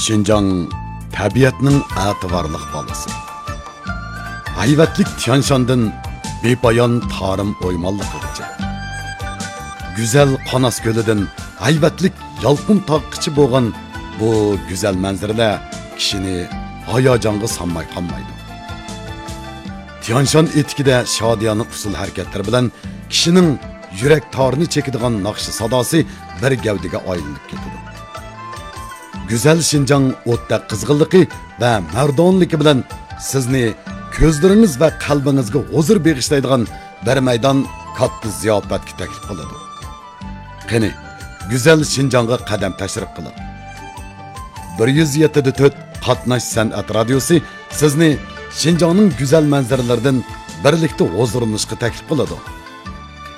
Şinjan tabiatning ativorliq bolasi. Hayvatlik Tianshandan bepoyon Tarim o'ymonligigacha. Güzel Qanas ko'lidan hayvatlik yalqin taqqichi bo'lgan bu güzel manzaralar kishini hayajonga solmay qolmaydi. Tianshan etikida shodiyona usul harakatlar bilan kishining yurak torini chekadigan naqshi sadosi bir gavdiga aylanib ketadi. Güzel Şinjan o'tda qizg'inligi va mardonligi bilan sizni ko'zlaringiz va qalbingizga huzur bag'ishlaydigan bir maydon katta ziyofatga taklif qiladi. Qani, Güzel Şinjanga qadam tashrif qiling. 107.4 Qatnash san'at radiosi sizni Şinjanning go'zal manzaralaridan birlikda huzurlanishga taklif qiladi.